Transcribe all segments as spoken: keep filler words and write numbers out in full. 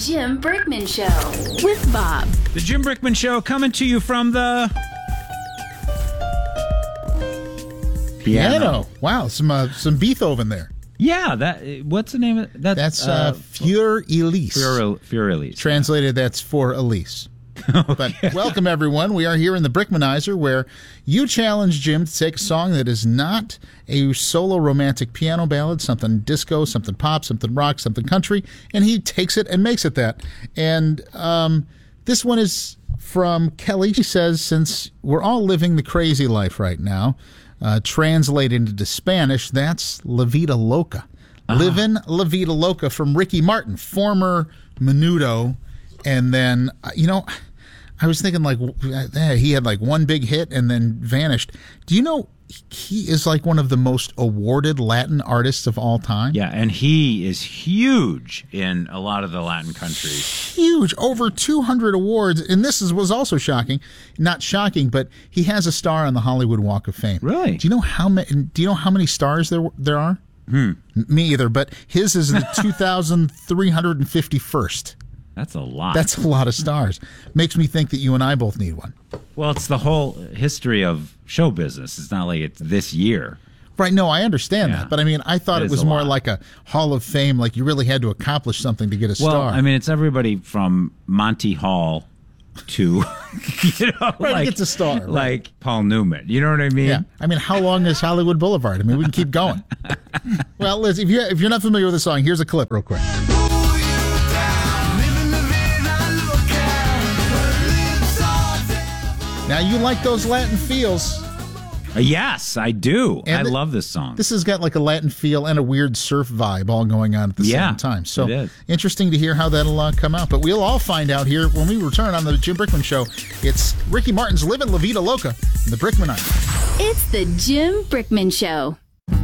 Jim Brickman Show with Bob. The Jim Brickman Show coming to you from the piano. piano. Wow, some uh, some Beethoven there. Yeah, that. What's the name of that? That's uh, uh, Für Elise. Für, Für Elise. Translated, that's for Elise. Okay. But welcome, everyone. We are here in the Brickmanizer, where you challenge Jim to take a song that is not a solo romantic piano ballad, something disco, something pop, something rock, something country, and he takes it and makes it that. And um, this one is from Kelly. She says, since we're all living the crazy life right now, uh, translated into Spanish, that's La Vida Loca. Uh-huh. Livin' La Vida Loca from Ricky Martin, former Menudo. And then, you know, I was thinking, like, he had, like, one big hit and then vanished. Do you know he is, like, one of the most awarded Latin artists of all time? Yeah, and he is huge in a lot of the Latin countries. Huge. Over two hundred awards. And this is, was also shocking. Not shocking, but he has a star on the Hollywood Walk of Fame. Really? Do you know how many, do you know how many stars there there are? Hmm. Me either, but his is the two thousand three hundred fifty-first. That's a lot. That's a lot of stars. Makes me think that you and I both need one. Well, it's the whole history of show business. It's not like it's this year. Right, no, I understand Yeah. that. But, I mean, I thought It it, is was a more lot. like a Hall of Fame, like you really had to accomplish something to get a Well, star. I mean, it's everybody from Monty Hall to, you know, Right, like, gets a star, right. like Paul Newman. You know what I mean? Yeah. I mean, how long is Hollywood Boulevard? I mean, we can keep going. Well, Liz, if you're, if you're not familiar with the song, here's a clip real quick. Now, you like those Latin feels. Uh, yes, I do. And I th- love this song. This has got like a Latin feel and a weird surf vibe all going on at the Yeah, same time. So it is. interesting to hear how that'll uh, come out. But we'll all find out here when we return on the Jim Brickman Show. It's Ricky Martin's Livin' La Vida Loca in the Brickmanizer. It's the Jim Brickman Show.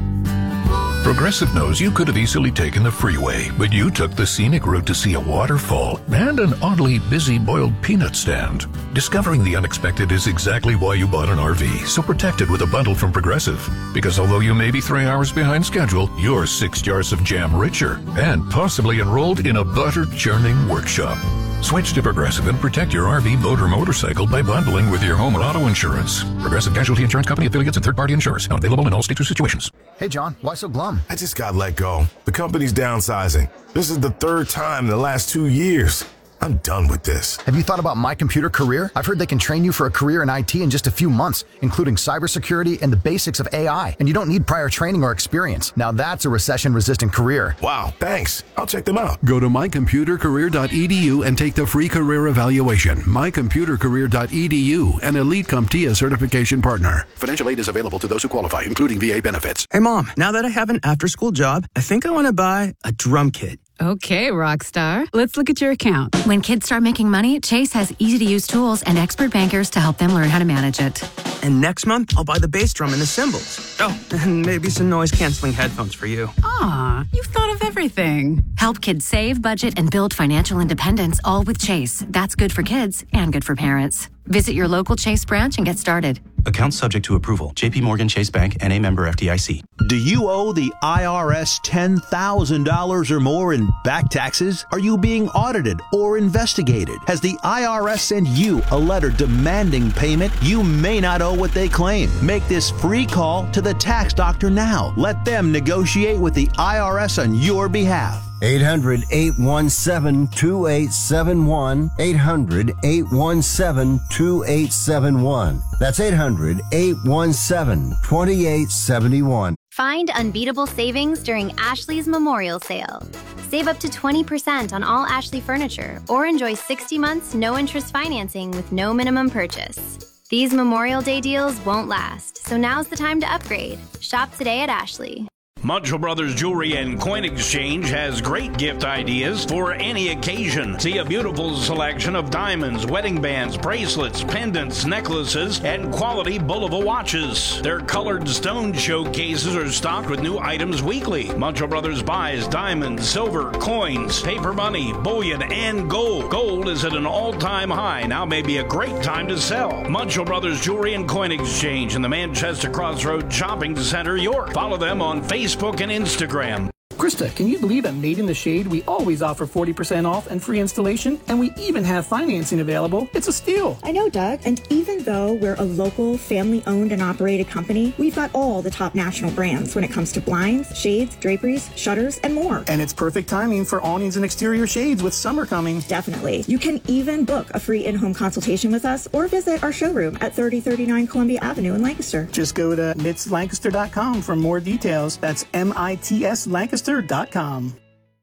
Progressive knows you could have easily taken the freeway, but you took the scenic route to see a waterfall and an oddly busy boiled peanut stand. Discovering the unexpected is exactly why you bought an R V, so protect it with a bundle from Progressive. Because although you may be three hours behind schedule, you're six jars of jam richer and possibly enrolled in a butter churning workshop. Switch to Progressive and protect your R V, boat, or motorcycle by bundling with your home and auto insurance. Progressive Casualty Insurance Company affiliates and third-party insurers. Not available in all states or situations. Hey, John, why so glum? I just got let go. The company's downsizing. This is the third time in the last two years. I'm done with this. Have you thought about My Computer Career? I've heard they can train you for a career in I T in just a few months, including cybersecurity and the basics of A I. And you don't need prior training or experience. Now that's a recession-resistant career. Wow, thanks. I'll check them out. Go to my computer career dot e d u and take the free career evaluation. my computer career dot e d u, an Elite CompTIA certification partner. Financial aid is available to those who qualify, including V A benefits. Hey, Mom, now that I have an after-school job, I think I want to buy a drum kit. Okay, Rockstar. Let's look at your account. When kids start making money, Chase has easy-to-use tools and expert bankers to help them learn how to manage it. And next month, I'll buy the bass drum and the cymbals. Oh, and maybe some noise-canceling headphones for you. Aw, you've thought of everything. Help kids save, budget, and build financial independence, all with Chase. That's good for kids and good for parents. Visit your local Chase branch and get started. Account subject to approval. J P Morgan Chase Bank, N A member F D I C. Do you owe the I R S ten thousand dollars or more in back taxes? Are you being audited or investigated? Has the I R S sent you a letter demanding payment? You may not owe what they claim. Make this free call to the tax doctor now. Let them negotiate with the I R S on your behalf. eight hundred, eight one seven, two eight seven one. eight hundred, eight one seven, two eight seven one. That's eight hundred, eight one seven, two eight seven one. Find unbeatable savings during Ashley's Memorial Sale. Save up to twenty percent on all Ashley furniture or enjoy sixty months no-interest financing with no minimum purchase. These Memorial Day deals won't last, so now's the time to upgrade. Shop today at Ashley. Munchell Brothers Jewelry and Coin Exchange has great gift ideas for any occasion. See a beautiful selection of diamonds, wedding bands, bracelets, pendants, necklaces, and quality Bulova watches. Their colored stone showcases are stocked with new items weekly. Munchell Brothers buys diamonds, silver, coins, paper money, bullion, and gold. Gold is at an all-time high. Now may be a great time to sell. Munchell Brothers Jewelry and Coin Exchange in the Manchester Crossroads Shopping Center, York. Follow them on Facebook Facebook and Instagram. Krista, can you believe at Made in the Shade we always offer forty percent off and free installation, and we even have financing available? It's a steal. I know, Doug, and even though we're a local, family-owned and operated company, we've got all the top national brands when it comes to blinds, shades, draperies, shutters, and more. And it's perfect timing for awnings and exterior shades with summer coming. Definitely. You can even book a free in-home consultation with us or visit our showroom at thirty thirty-nine Columbia Avenue in Lancaster. Just go to mits lancaster dot com for more details. That's M I T S Lancaster dot com.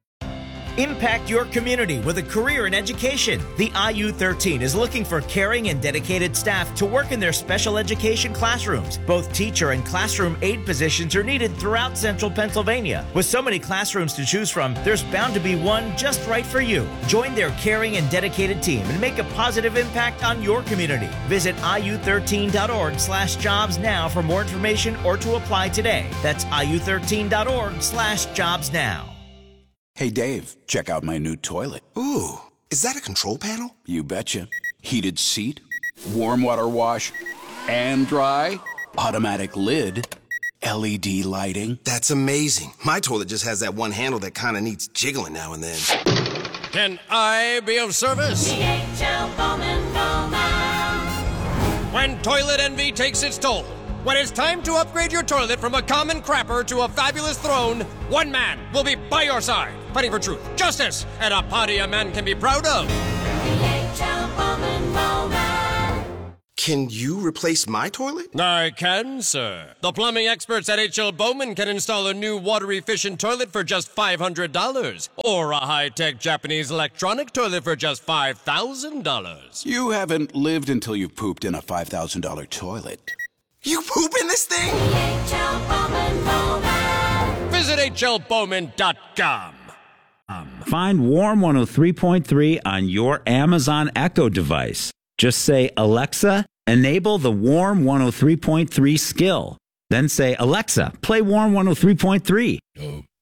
Impact your community with a career in education. The I U thirteen is looking for caring and dedicated staff to work in their special education classrooms. Both teacher and classroom aide positions are needed throughout central Pennsylvania. With so many classrooms to choose from, there's bound to be one just right for you. Join their caring and dedicated team and make a positive impact on your community. Visit I U thirteen dot org slash jobs now for more information or to apply today. That's I U thirteen dot org slash jobs now. Hey, Dave, check out my new toilet. Ooh, is that a control panel? You betcha. Heated seat, warm water wash, and dry, automatic lid, L E D lighting. That's amazing. My toilet just has that one handle that kind of needs jiggling now and then. Can I be of service? D H L Bowman Bowman. When toilet envy takes its toll, when it's time to upgrade your toilet from a common crapper to a fabulous throne, one man will be by your side, fighting for truth, justice, and a party a man can be proud of. D H L Bowman Bowman. Can you replace my toilet? I can, sir. The plumbing experts at H L Bowman can install a new water-efficient toilet for just five hundred dollars, or a high-tech Japanese electronic toilet for just five thousand dollars. You haven't lived until you've pooped in a five thousand dollars toilet. You poop in this thing? H L Bowman Bowman. Visit H L Bowman dot com. Find Warm one oh three point three on your Amazon Echo device. Just say, Alexa, enable the Warm one oh three point three skill. Then say, Alexa, play Warm one oh three point three.